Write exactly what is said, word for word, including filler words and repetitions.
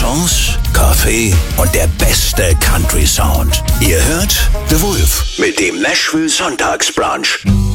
Croissants, Kaffee und der beste Country Sound. Ihr hört The Wolf mit dem Nashville Sonntagsbrunch.